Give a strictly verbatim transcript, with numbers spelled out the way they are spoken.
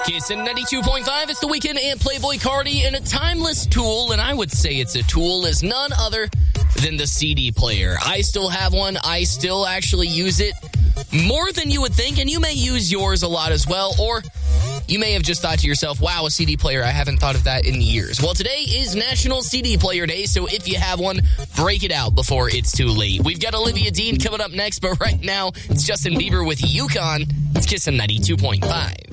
Kissin' ninety-two point five, it's the weekend and Playboy Cardi, and a timeless tool, and I would say it's a tool, is none other than the C D player. I still have one. I still actually use it more than you would think, and you may use yours a lot as well, or you may have just thought to yourself, wow, a C D player, I haven't thought of that in years. Well, today is National C D Player Day, so if you have one, break it out before it's too late. We've got Olivia Dean coming up next, but right now, it's Justin Bieber with Yukon. It's Kissin' ninety-two point five.